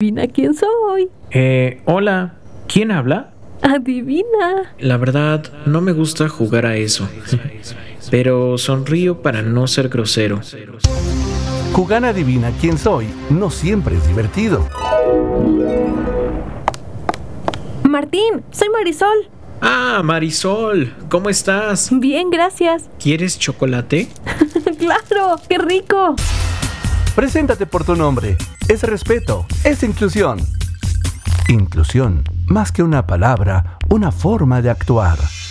Adivina quién soy. Hola, ¿quién habla? Adivina. La verdad, no me gusta jugar a eso, pero sonrío para no ser grosero. Jugar Adivina quién soy no siempre es divertido. Martín, soy Marisol. Ah, Marisol, ¿cómo estás? Bien, gracias. ¿Quieres chocolate? ¡Claro! ¡Qué rico! Preséntate por tu nombre. Es respeto, es inclusión. Inclusión, más que una palabra, una forma de actuar.